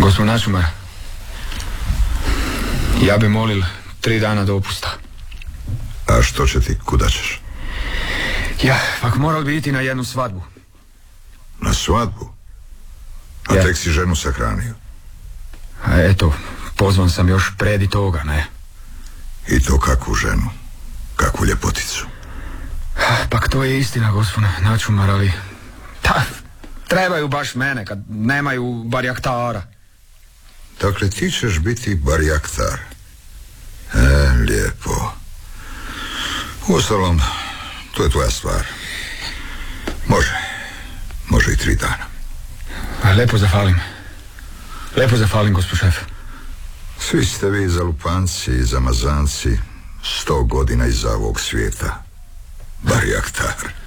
Gospod Načumar, ja bi molil 3 dana dopusta. A što će ti, kuda ćeš? Ja, pak moral bi iti na jednu svadbu. Na svadbu? A ja. Tek si ženu sahranio? A eto, pozvan sam još predi toga, ne? I to kakvu ženu? Kakvu ljepoticu? Pak to je istina, gospod Načumar, ali... trebaju baš mene, kad nemaju barjaktara. Dakle, ti ćeš biti barjaktar. Lijepo. Uostalom, to je tvoja stvar. Može i 3 dana. Lepo zahvalim, gospod šef. Svi ste vi zalupanci i zamazanci 100 godina iza ovog svijeta. Barjaktar.